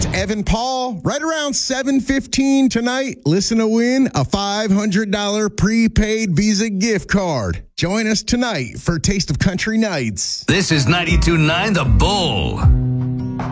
It's Evan Paul. Right around 7:15 tonight, listen to win a $500 prepaid Visa gift card. Join us tonight for Taste of Country Nights. This is 92.9 The Bull.